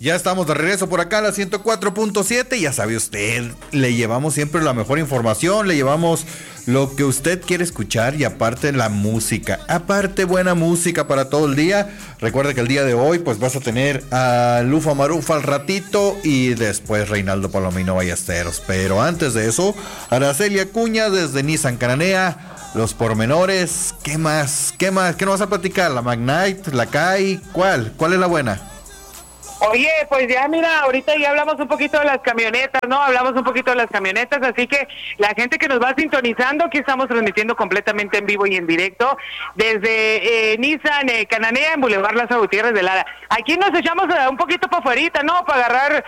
Ya estamos de regreso por acá a la 104.7. Ya sabe usted, le llevamos siempre la mejor información, le llevamos lo que usted quiere escuchar y aparte la música. Aparte buena música para todo el día. Recuerda que el día de hoy pues vas a tener a Lufa Marufa al ratito y después Reinaldo Palomino Ballesteros. Pero antes de eso, Araceli Acuña desde Nissan Cananea. Los pormenores, ¿qué más? ¿Qué nos vas a platicar? ¿La Magnite? ¿La Kai? ¿Cuál es la buena? Oye, pues ya mira, ahorita ya hablamos un poquito de las camionetas, ¿no? Hablamos un poquito de las camionetas, así que la gente que nos va sintonizando, aquí estamos transmitiendo completamente en vivo y en directo desde Nissan Cananea en Boulevard Lázaro Gutiérrez de Lara. Aquí nos echamos un poquito para afuera, ¿no? Para agarrar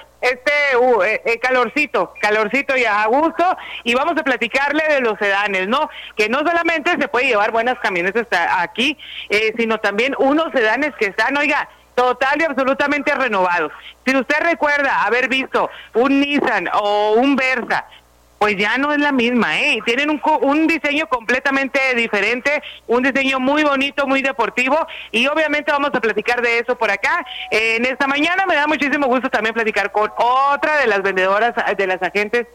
calorcito y a gusto, y vamos a platicarle de los sedanes, ¿no? Que no solamente se puede llevar buenas camionetas hasta aquí, sino también unos sedanes que están, oiga, total y absolutamente renovados. Si usted recuerda haber visto un Nissan o un Versa, pues ya no es la misma, ¿eh? Tienen un diseño completamente diferente, un diseño muy bonito, muy deportivo, y obviamente vamos a platicar de eso por acá. En esta mañana me da muchísimo gusto también platicar con otra de las vendedoras, de las agentes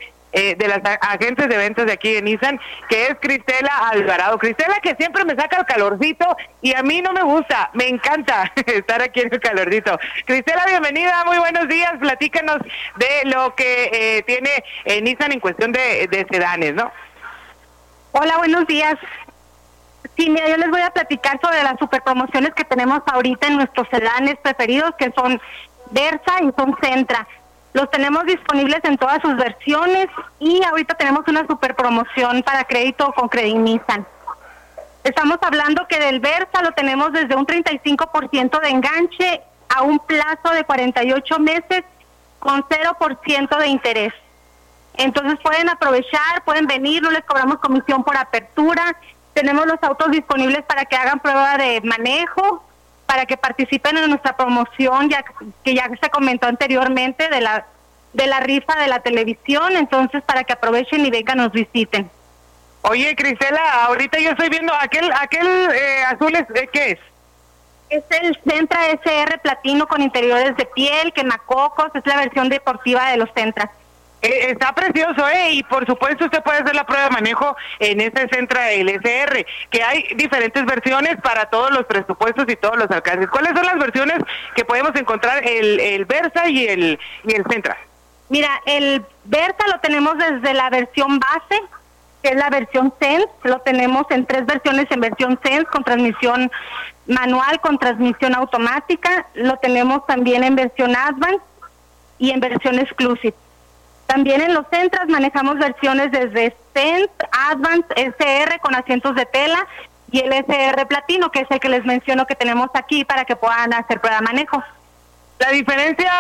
de ventas de aquí de Nissan, que es Cristela Alvarado. Cristela, que siempre me saca el calorcito y a mí no me gusta, me encanta estar aquí en el calorcito. Cristela, bienvenida, muy buenos días, platícanos de lo que tiene Nissan en cuestión de sedanes, ¿no? Hola, buenos días. Sí, mira, yo les voy a platicar sobre las super promociones que tenemos ahorita en nuestros sedanes preferidos, que son Versa y son Sentra. Los tenemos disponibles en todas sus versiones y ahorita tenemos una super promoción para crédito con Credit Nissan. Estamos hablando que del Versa lo tenemos desde un 35% de enganche a un plazo de 48 meses con 0% de interés. Entonces pueden aprovechar, pueden venir, no les cobramos comisión por apertura. Tenemos los autos disponibles para que hagan prueba de manejo, para que participen en nuestra promoción, que ya se comentó anteriormente, de la rifa de la televisión. Entonces, para que aprovechen y vengan, nos visiten. Oye, Cristela, ahorita yo estoy viendo aquel azul, ¿qué es? Es el Sentra SR Platino con interiores de piel, quemacocos, es la versión deportiva de los Sentras. Está precioso, y por supuesto usted puede hacer la prueba de manejo en ese Sentra LSR, que hay diferentes versiones para todos los presupuestos y todos los alcances. ¿Cuáles son las versiones que podemos encontrar el Versa y el Sentra? Mira, el Versa lo tenemos desde la versión base, que es la versión Sense. Lo tenemos en 3 versiones, en versión Sense con transmisión manual, con transmisión automática. Lo tenemos también en versión Advance y en versión Exclusive. También en los Sentras manejamos versiones desde Sense, Advance, SR con asientos de tela y el SR Platino, que es el que les menciono que tenemos aquí para que puedan hacer prueba de manejo. La diferencia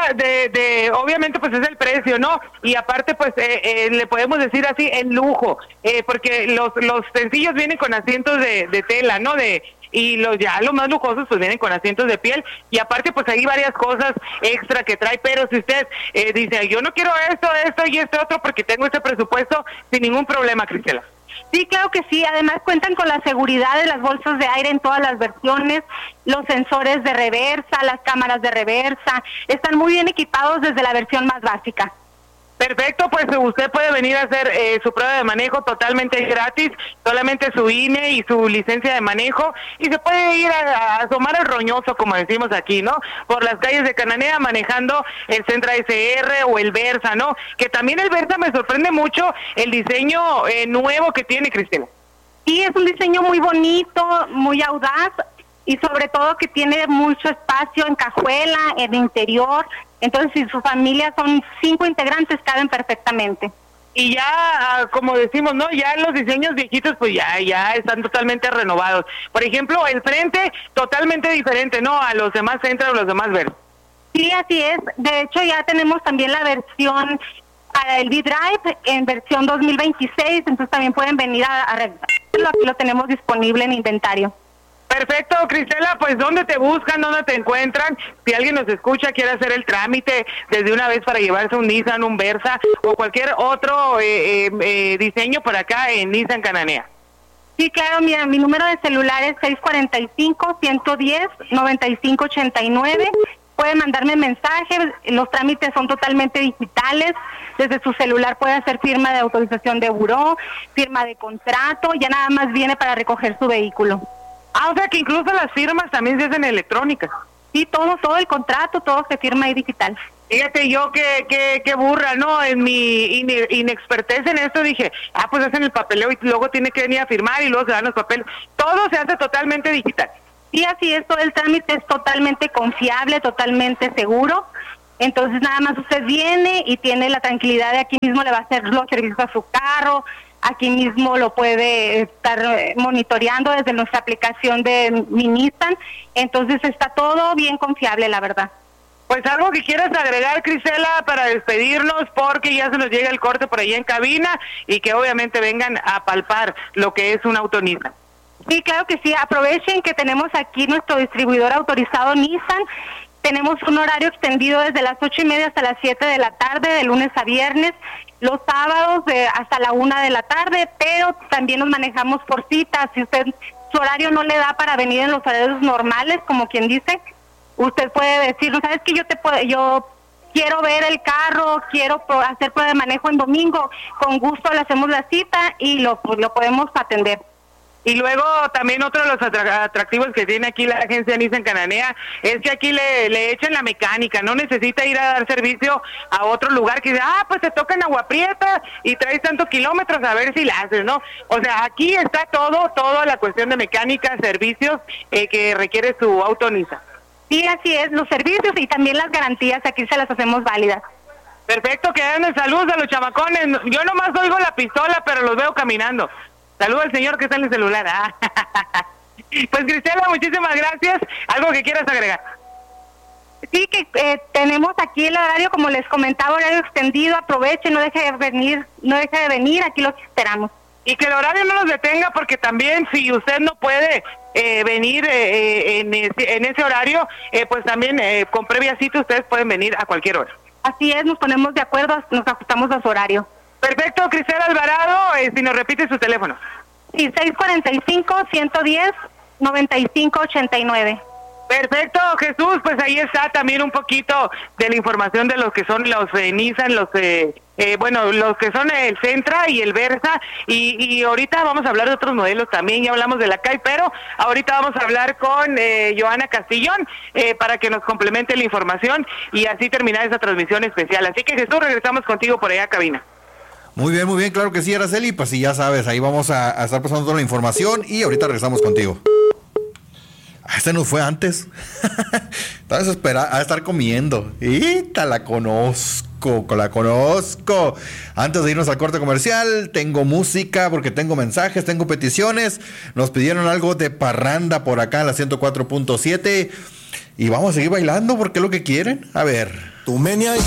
de obviamente pues es el precio, ¿no? Y aparte pues le podemos decir así el lujo, porque los sencillos vienen con asientos de tela, ¿no? Y los más lujosos pues vienen con asientos de piel, y aparte pues hay varias cosas extra que trae. Pero si usted dice, yo no quiero esto y esto otro porque tengo este presupuesto, sin ningún problema, Cristela. Sí, claro que sí. Además cuentan con la seguridad de las bolsas de aire en todas las versiones, los sensores de reversa, las cámaras de reversa, están muy bien equipados desde la versión más básica. Perfecto, pues usted puede venir a hacer su prueba de manejo totalmente gratis, solamente su INE y su licencia de manejo, y se puede ir a asomar el roñoso, como decimos aquí, ¿no? Por las calles de Cananea manejando el Sentra SR o el Versa, ¿no? Que también el Versa me sorprende mucho el diseño nuevo que tiene, Cristela. Sí, es un diseño muy bonito, muy audaz, y sobre todo que tiene mucho espacio en cajuela, en interior. Entonces, si su familia son 5 integrantes, caben perfectamente. Y ya, como decimos, ¿no? Ya los diseños viejitos, pues ya están totalmente renovados. Por ejemplo, el frente, totalmente diferente, ¿no? A los demás Sentra o los demás Versa. Sí, así es. De hecho, ya tenemos también la versión para el V-Drive en versión 2026, entonces también pueden venir a revisarlo. Aquí lo tenemos disponible en inventario. Perfecto, Cristela, pues ¿dónde te buscan, dónde te encuentran? Si alguien nos escucha, quiere hacer el trámite desde una vez para llevarse un Nissan, un Versa o cualquier otro diseño por acá en Nissan Cananea. Sí, claro, mira, mi número de celular es 645-110-9589, puede mandarme mensajes, los trámites son totalmente digitales, desde su celular puede hacer firma de autorización de buró, firma de contrato, ya nada más viene para recoger su vehículo. O sea que incluso las firmas también se hacen electrónicas. Sí, todo el contrato, todo se firma ahí digital. Fíjate yo que burra, ¿no? En mi inexpertez en esto dije, pues hacen el papeleo y luego tiene que venir a firmar y luego se dan los papeles. Todo se hace totalmente digital. Sí, así es, todo el trámite es totalmente confiable, totalmente seguro. Entonces nada más usted viene y tiene la tranquilidad de aquí mismo le va a hacer los servicios a su carro, aquí mismo lo puede estar monitoreando desde nuestra aplicación de Mi Nissan. Entonces está todo bien confiable, la verdad. Pues algo que quieras agregar, Crisela, para despedirnos, porque ya se nos llega el corte por ahí en cabina y que obviamente vengan a palpar lo que es un auto Nissan. Sí, claro que sí. Aprovechen que tenemos aquí nuestro distribuidor autorizado Nissan. Tenemos un horario extendido desde las 8:30 hasta las 7 de la tarde, de lunes a viernes. Los sábados hasta la 1 de la tarde, pero también nos manejamos por citas. Si usted su horario no le da para venir en los horarios normales, como quien dice, usted puede decir, no sabes que yo quiero ver el carro, quiero hacer prueba de manejo en domingo, con gusto le hacemos la cita y lo podemos atender. Y luego también otro de los atractivos que tiene aquí la agencia Nissan Cananea es que aquí le echan la mecánica, no necesita ir a dar servicio a otro lugar que dice, pues te toca en Agua Prieta y traes tantos kilómetros a ver si la haces, ¿no? O sea, aquí está toda la cuestión de mecánica, servicios que requiere su auto Nissan. Sí, así es, los servicios y también las garantías aquí se las hacemos válidas. Perfecto, que den saludos a los chamacones. Yo nomás oigo la pistola, pero los veo caminando. Saludos al señor que está en el celular. Pues Crisela, muchísimas gracias. ¿Algo que quieras agregar? Sí, que tenemos aquí el horario, como les comentaba, horario extendido. Aproveche, no deje de venir, aquí los esperamos. Y que el horario no los detenga, porque también si usted no puede venir en ese horario, pues también con previa cita ustedes pueden venir a cualquier hora. Así es, nos ponemos de acuerdo, nos ajustamos a su horario. Perfecto, Crisela Alvarado, si nos repite su teléfono. Sí, 645-110-9589. Perfecto, Jesús, pues ahí está también un poquito de la información de los que son los Nissan, los que son el Sentra y el Versa, y ahorita vamos a hablar de otros modelos también, ya hablamos de la CAI, pero ahorita vamos a hablar con Joana Castillón para que nos complemente la información y así terminar esa transmisión especial. Así que Jesús, regresamos contigo por allá a cabina. Muy bien, claro que sí, Araceli, pues sí, ya sabes, ahí vamos a estar pasando toda la información y ahorita regresamos contigo. Este nos fue antes. Estaba desesperada a estar comiendo. La conozco. Antes de irnos al corte comercial, tengo música porque tengo mensajes, tengo peticiones. Nos pidieron algo de parranda por acá en la 104.7 y vamos a seguir bailando porque es lo que quieren. A ver. Tu menia